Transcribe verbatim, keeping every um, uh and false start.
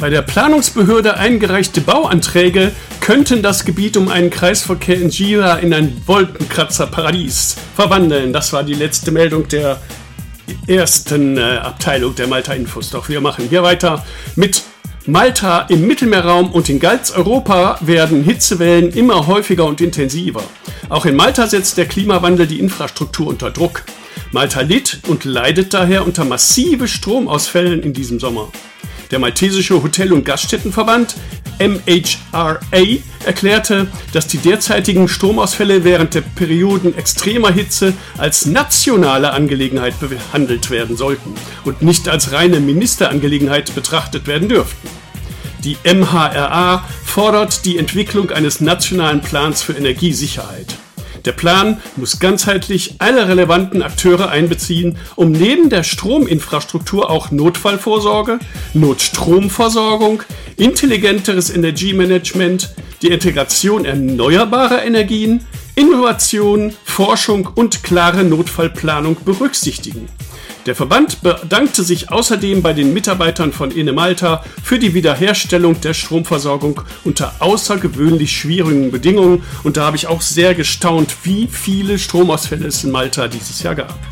Bei der Planungsbehörde eingereichte Bauanträge könnten das Gebiet um einen Kreisverkehr in Gera in ein Wolkenkratzer-Paradies verwandeln. Das war die letzte Meldung der ersten äh, Abteilung der Malta Infos. Doch wir machen hier weiter mit Malta. Im Mittelmeerraum und in ganz Europa werden Hitzewellen immer häufiger und intensiver. Auch in Malta setzt der Klimawandel die Infrastruktur unter Druck. Malta litt und leidet daher unter massiven Stromausfällen in diesem Sommer. Der maltesische Hotel- und Gaststättenverband M H R A erklärte, dass die derzeitigen Stromausfälle während der Perioden extremer Hitze als nationale Angelegenheit behandelt werden sollten und nicht als reine Ministerangelegenheit betrachtet werden dürften. Die M H R A fordert die Entwicklung eines nationalen Plans für Energiesicherheit. Der Plan muss ganzheitlich alle relevanten Akteure einbeziehen, um neben der Strominfrastruktur auch Notfallvorsorge, Notstromversorgung, intelligenteres Energiemanagement, die Integration erneuerbarer Energien, Innovation, Forschung und klare Notfallplanung berücksichtigen. Der Verband bedankte sich außerdem bei den Mitarbeitern von Enemalta für die Wiederherstellung der Stromversorgung unter außergewöhnlich schwierigen Bedingungen. Und da habe ich auch sehr gestaunt, wie viele Stromausfälle es in Malta dieses Jahr gab.